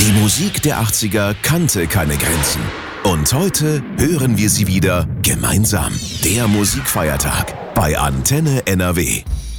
Die Musik der 80er kannte keine Grenzen. Und heute hören wir sie wieder gemeinsam. Der Musikfeiertag bei Antenne NRW.